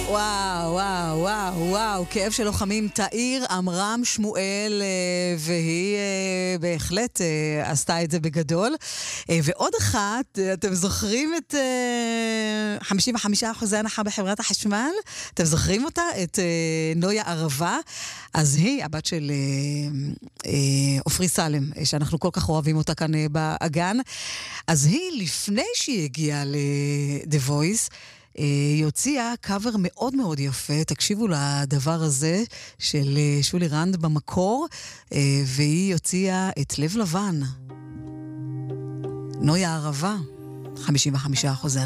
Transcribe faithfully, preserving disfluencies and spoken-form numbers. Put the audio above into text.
וואו, וואו, וואו, וואו, כאב של לוחמים, תאיר עמרם שמואל, והיא בהחלט עשתה את זה בגדול. ועוד אחת, אתם זוכרים את חמישים וחמישה אחוז הנחה בחברת החשמל? אתם זוכרים אותה? את נויה ערבה? אז היא, הבת של אופרי סלם, שאנחנו כל כך אוהבים אותה כאן באגן. אז היא, לפני שהיא הגיעה ל-The Voice, היא הוציאה קאבר מאוד מאוד יפה, תקשיבו לדבר הזה של שולי רנד במקור, והיא הוציאה את לב לבן. נויה ערבה, חמישים וחמישה אחוז